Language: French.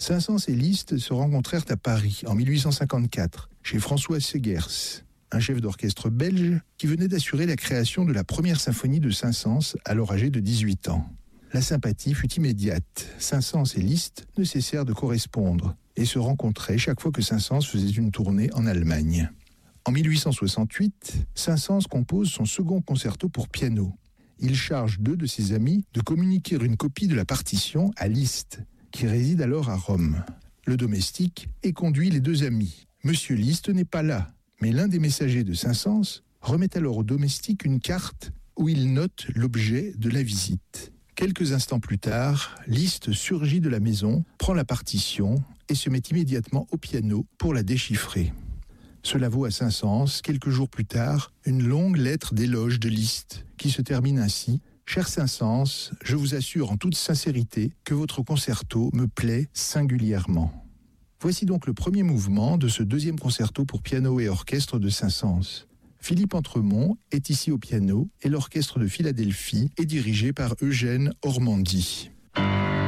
Saint-Saëns et Liszt se rencontrèrent à Paris en 1854, chez François Segers, un chef d'orchestre belge qui venait d'assurer la création de la première symphonie de Saint-Saëns, alors âgé de 18 ans. La sympathie fut immédiate. Saint-Saëns et Liszt ne cessèrent de correspondre et se rencontraient chaque fois que Saint-Saëns faisait une tournée en Allemagne. En 1868, Saint-Saëns compose son second concerto pour piano. Il charge 2 de ses amis de communiquer une copie de la partition à Liszt, qui réside alors à Rome. Le domestique y conduit les 2 amis. Monsieur Liszt n'est pas là, mais l'un des messagers de Saint-Saëns remet alors au domestique une carte où il note l'objet de la visite. Quelques instants plus tard, Liszt surgit de la maison, prend la partition et se met immédiatement au piano pour la déchiffrer. Cela vaut à Saint-Saëns, quelques jours plus tard, une longue lettre d'éloge de Liszt qui se termine ainsi. « Cher Saint-Saëns, je vous assure en toute sincérité que votre concerto me plaît singulièrement. » Voici donc le premier mouvement de ce deuxième concerto pour piano et orchestre de Saint-Saëns. Philippe Entremont est ici au piano et l'orchestre de Philadelphie est dirigé par Eugène Ormandy.